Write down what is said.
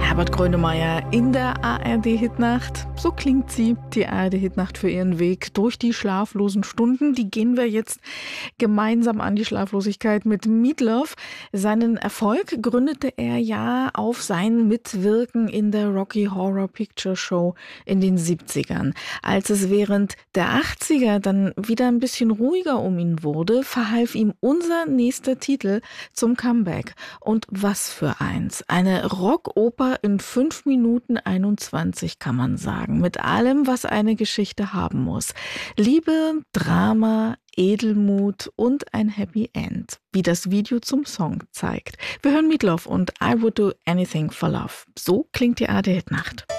Herbert Grönemeyer in der ARD-Hitnacht. So klingt sie, die ARD-Hitnacht für ihren Weg durch die schlaflosen Stunden. Die gehen wir jetzt gemeinsam an, die Schlaflosigkeit, mit Meatloaf. Seinen Erfolg gründete er ja auf sein Mitwirken in der Rocky Horror Picture Show in den 70ern. Als es während der 80er dann wieder ein bisschen ruhiger um ihn wurde, verhalf ihm unser nächster Titel zum Comeback. Und was für eins. Eine Rockoper in 5 Minuten 21, kann man sagen. Mit allem, was eine Geschichte haben muss. Liebe, Drama, Edelmut und ein Happy End, wie das Video zum Song zeigt. Wir hören Meatloaf und I Would Do Anything for Love. So klingt die ARD-Hitnacht.